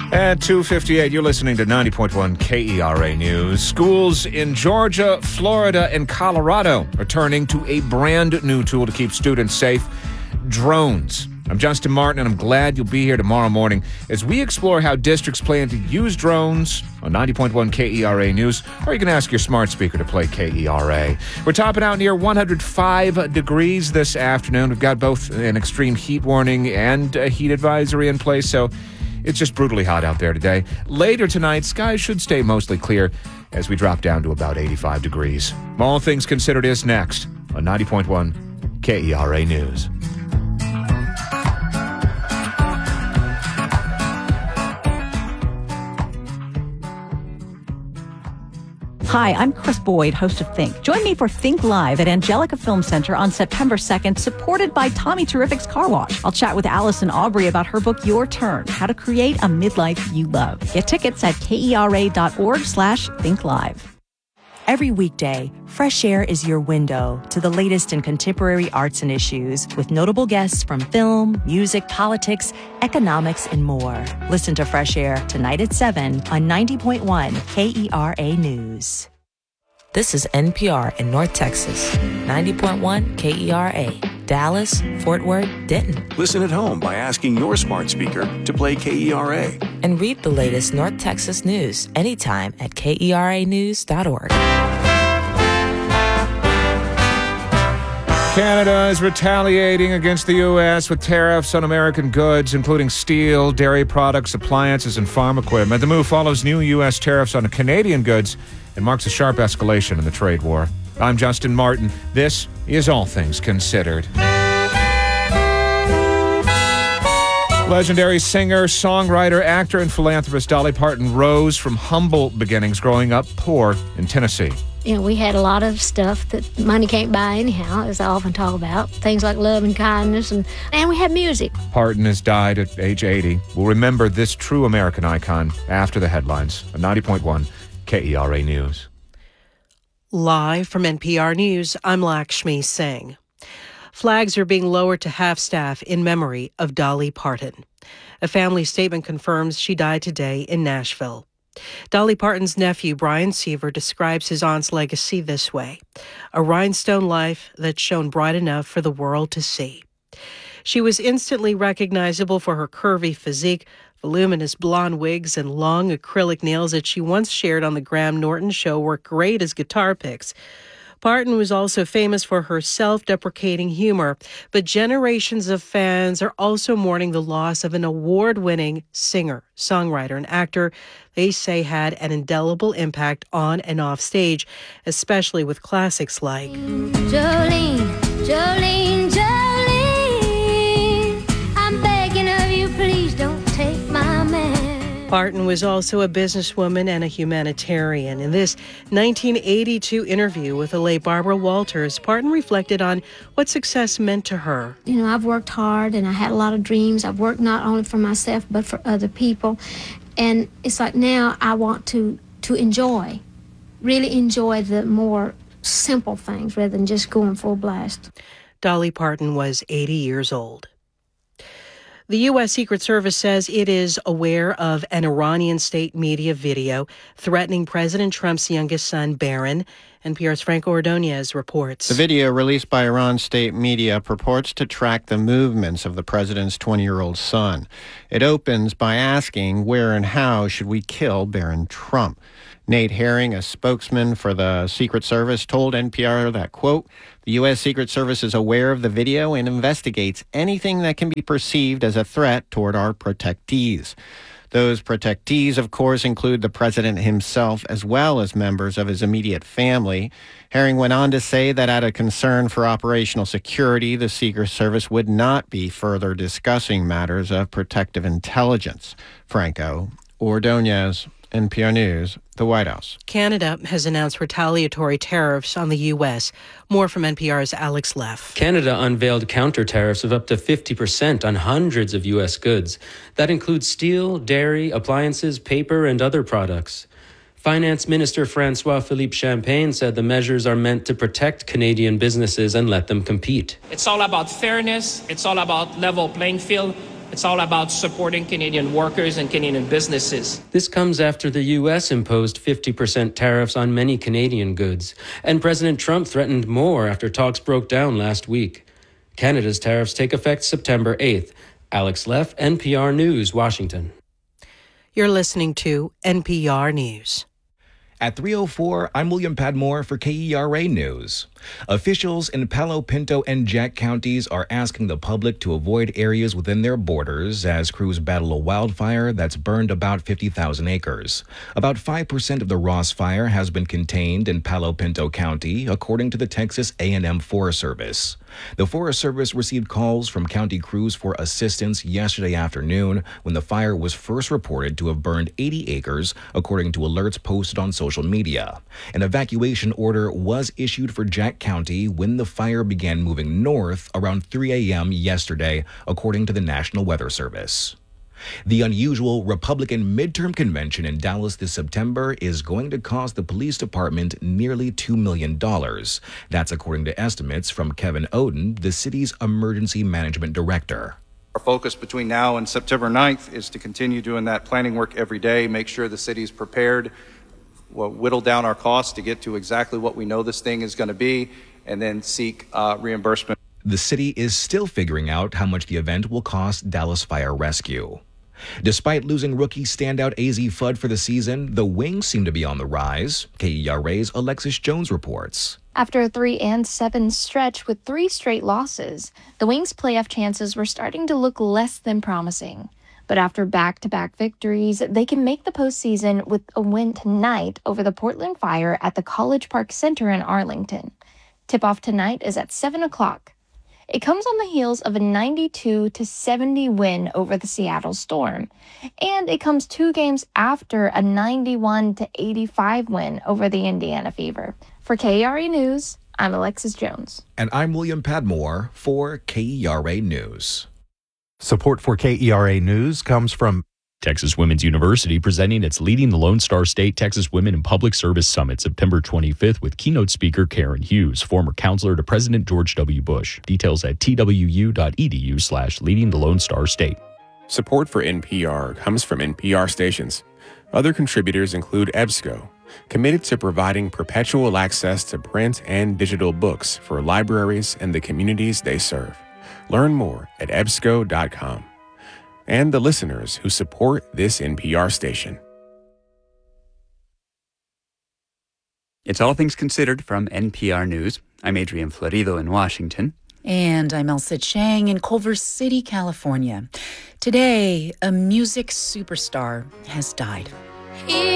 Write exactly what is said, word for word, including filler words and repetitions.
At two fifty-eight, you're listening to ninety point one K E R A News. Schools in Georgia, Florida, and Colorado are turning to a brand new tool to keep students safe: drones. I'm Justin Martin, and I'm glad you'll be here tomorrow morning as we explore how districts plan to use drones on ninety point one K E R A News, or you can ask your smart speaker to play K E R A. We're topping out near one hundred five degrees this afternoon. We've got both an extreme heat warning and a heat advisory in place, so it's just brutally hot out there today. Later tonight, skies should stay mostly clear as we drop down to about eighty-five degrees. All Things Considered is next on ninety point one K E R A News. Hi, I'm Chris Boyd, host of Think. Join me for Think Live at Angelica Film Center on September second, supported by Tommy Terrific's Car Wash. I'll chat with Allison Aubrey about her book, Your Turn, How to Create a Midlife You Love. Get tickets at kera.org slash Think Live. Every weekday, Fresh Air is your window to the latest in contemporary arts and issues with notable guests from film, music, politics, economics, and more. Listen to Fresh Air tonight at seven on ninety point one K E R A News. This is N P R in North Texas, ninety point one K E R A, Dallas, Fort Worth, Denton. Listen at home by asking your smart speaker to play K E R A. And read the latest North Texas news anytime at K E R A news dot org. Canada is retaliating against the U S with tariffs on American goods, including steel, dairy products, appliances, and farm equipment. The move follows new U S tariffs on Canadian goods and marks a sharp escalation in the trade war. I'm Justin Martin. This is All Things Considered. Legendary singer, songwriter, actor, and philanthropist Dolly Parton rose from humble beginnings growing up poor in Tennessee. You know, we had a lot of stuff that money can't buy anyhow, as I often talk about. Things like love and kindness, and, and we had music. Parton has died at age eighty. We'll remember this true American icon after the headlines on ninety point one K E R A News. Live from N P R News, I'm Lakshmi Singh. Flags are being lowered to half-staff in memory of Dolly Parton. A family statement confirms she died today in Nashville. Dolly Parton's nephew, Brian Seaver, describes his aunt's legacy this way: a rhinestone life that shone bright enough for the world to see. She was instantly recognizable for her curvy physique, voluminous blonde wigs, and long acrylic nails that she once shared on the Graham Norton Show were great as guitar picks. Parton was also famous for her self-deprecating humor, but generations of fans are also mourning the loss of an award-winning singer, songwriter, and actor they say had an indelible impact on and off stage, especially with classics like Jolene, Jolene, Jolene, I'm begging of you, please don't take my man. Parton was also a businesswoman and a humanitarian. In this nineteen eighty-two interview with the late Barbara Walters, Parton reflected on what success meant to her. You know, I've worked hard and I had a lot of dreams. I've worked not only for myself but for other people. And it's like now I want to, to enjoy, really enjoy the more simple things rather than just going full blast. Dolly Parton was eighty years old. The U S. Secret Service says it is aware of an Iranian state media video threatening President Trump's youngest son, Barron. N P R's Franco Ordonez reports. The video released by Iran state media purports to track the movements of the president's twenty-year-old son. It opens by asking where and how should we kill Barron Trump. Nate Herring, a spokesman for the Secret Service, told N P R that, quote, the U S. Secret Service is aware of the video and investigates anything that can be perceived as a threat toward our protectees. Those protectees, of course, include the president himself as well as members of his immediate family. Herring went on to say that out of concern for operational security, the Secret Service would not be further discussing matters of protective intelligence. Franco Ordonez, N P R News, the White House. Canada has announced retaliatory tariffs on the U S. More from N P R's Alex Leff. Canada unveiled counter tariffs of up to fifty percent on hundreds of U S goods. That includes steel, dairy, appliances, paper, and other products. Finance Minister François-Philippe Champagne said the measures are meant to protect Canadian businesses and let them compete. It's all about fairness. It's all about level playing field. It's all about supporting Canadian workers and Canadian businesses. This comes after the U S imposed fifty percent tariffs on many Canadian goods, and President Trump threatened more after talks broke down last week. Canada's tariffs take effect September eighth. Alex Leff, N P R News, Washington. You're listening to N P R News. At three oh four, I'm William Padmore for K E R A News. Officials in Palo Pinto and Jack counties are asking the public to avoid areas within their borders as crews battle a wildfire that's burned about fifty thousand acres. About five percent of the Ross Fire has been contained in Palo Pinto County, according to the Texas A and M Forest Service. The Forest Service received calls from county crews for assistance yesterday afternoon when the fire was first reported to have burned eighty acres, according to alerts posted on social media. An evacuation order was issued for Jack County when the fire began moving north around three a.m. yesterday, according to the National Weather Service. The unusual Republican midterm convention in Dallas this September is going to cost the police department nearly two million dollars. That's according to estimates from Kevin Oden, the city's emergency management director. Our focus between now and September ninth is to continue doing that planning work every day, make sure the city's prepared, well, whittle down our costs to get to exactly what we know this thing is going to be, and then seek uh, reimbursement. The city is still figuring out how much the event will cost Dallas Fire Rescue. Despite losing rookie standout A Z Fudd for the season, the Wings seem to be on the rise. K E R A's Alexis Jones reports. After a three and seven stretch with three straight losses, the Wings' playoff chances were starting to look less than promising. But after back-to-back victories, they can make the postseason with a win tonight over the Portland Fire at the College Park Center in Arlington. Tip-off tonight is at seven o'clock. It comes on the heels of a ninety-two to seventy win over the Seattle Storm, and it comes two games after a ninety-one to eighty-five win over the Indiana Fever. For K E R A News, I'm Alexis Jones. And I'm William Padmore for K E R A News. Support for K E R A News comes from Texas Women's University, presenting its Leading the Lone Star State Texas Women in Public Service Summit September twenty-fifth with keynote speaker Karen Hughes, former counselor to President George W. Bush. Details at twu.edu slash Leading the Lone Star State. Support for N P R comes from N P R stations. Other contributors include EBSCO, committed to providing perpetual access to print and digital books for libraries and the communities they serve. Learn more at ebsco dot com. And the listeners who support this N P R station. It's All Things Considered from N P R News. I'm Adrian Florido in Washington. And I'm Elsa Chang in Culver City, California. Today, a music superstar has died.